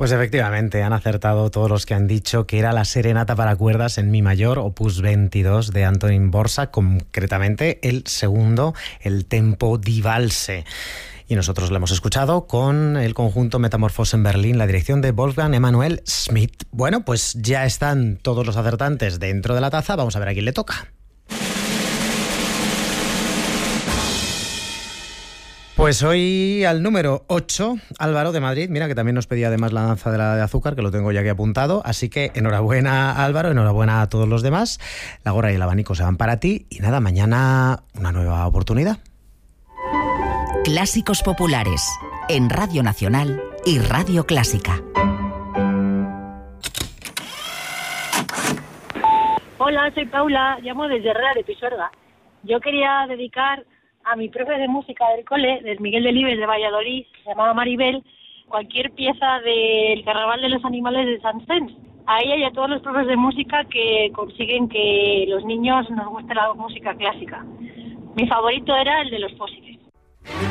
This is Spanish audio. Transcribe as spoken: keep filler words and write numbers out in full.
Pues efectivamente, han acertado todos los que han dicho que era la serenata para cuerdas en mi mayor, opus veintidós de Antonín Dvořák, concretamente el segundo, el tempo di valse. Y nosotros lo hemos escuchado con el conjunto Metamorphose en Berlín, la dirección de Wolfgang Emanuel Schmidt. Bueno, pues ya están todos los acertantes dentro de la taza, vamos a ver a quién le toca. Pues hoy al número ocho, Álvaro de Madrid, mira que también nos pedía además la danza de la de azúcar, que lo tengo ya aquí apuntado, así que enhorabuena Álvaro, enhorabuena a todos los demás, la gorra y el abanico se van para ti y nada, mañana una nueva oportunidad. Clásicos populares en Radio Nacional y Radio Clásica. Hola, soy Paula, llamo desde Herrera de Pisuerga. Yo quería dedicar a mi profe de música del cole, del Miguel Delibes de Valladolid, se llamaba Maribel, cualquier pieza del Carnaval de los Animales de Saint-Saëns. A ella y a todos los profes de música que consiguen que los niños nos guste la música clásica. Mi favorito era el de los fósiles.